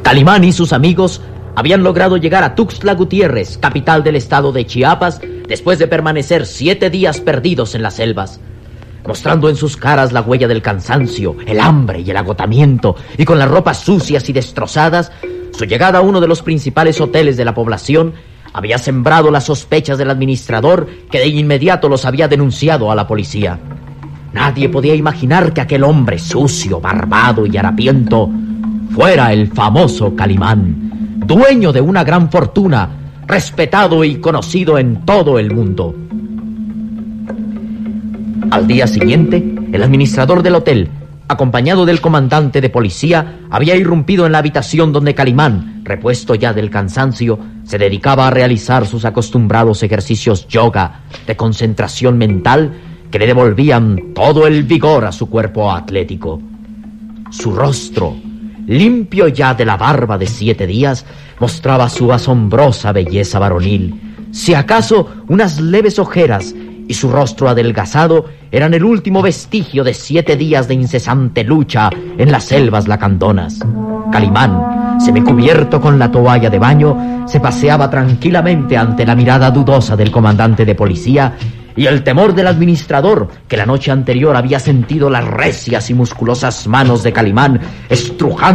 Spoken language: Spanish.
Calimán y sus amigos habían logrado llegar a Tuxtla Gutiérrez, capital del estado de Chiapas, después de permanecer 7 días perdidos en las selvas. Mostrando en sus caras la huella del cansancio, el hambre y el agotamiento, y con las ropas sucias y destrozadas, su llegada a uno de los principales hoteles de la población había sembrado las sospechas del administrador, que de inmediato los había denunciado a la policía. Nadie podía imaginar que aquel hombre sucio, barbado y harapiento fuera el famoso Calimán, dueño de una gran fortuna, respetado y conocido en todo el mundo. Al día siguiente, el administrador del hotel, acompañado del comandante de policía, había irrumpido en la habitación donde Calimán, repuesto ya del cansancio, se dedicaba a realizar sus acostumbrados ejercicios yoga de concentración mental que le devolvían todo el vigor a su cuerpo atlético. Su rostro, limpio ya de la barba de 7 días, mostraba su asombrosa belleza varonil. Si acaso unas leves ojeras y su rostro adelgazado eran el último vestigio de 7 días de incesante lucha en las selvas lacandonas. Calimán, semicubierto con la toalla de baño, se paseaba tranquilamente ante la mirada dudosa del comandante de policía y el temor del administrador, que la noche anterior había sentido las recias y musculosas manos de Calimán estrujando